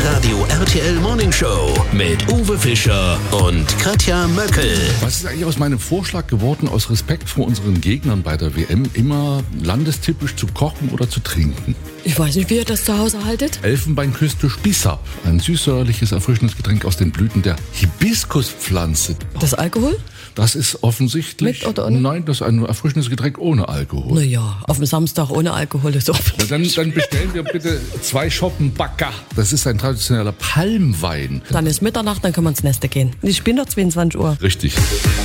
Radio RTL Morning Show mit Uwe Fischer und Katja Möckel. Was ist eigentlich aus meinem Vorschlag geworden, aus Respekt vor unseren Gegnern bei der WM, immer landestypisch zu kochen oder zu trinken? Ich weiß nicht, wie ihr das zu Hause haltet. Elfenbeinküste Spissab, ein süßsäuerliches, erfrischendes Getränk aus den Blüten der Hibiskuspflanze. Das Alkohol? Das ist offensichtlich... Mit oder ohne? Nein, das ist ein erfrischendes Getränk ohne Alkohol. Naja, auf dem Samstag ohne Alkohol ist oft. Dann bestellen wir bitte 2 Schoppen Bacca. Das ist ein traditioneller Palmwein. Dann ist Mitternacht, dann können wir ins Neste gehen. Ich bin noch 22 Uhr. Richtig.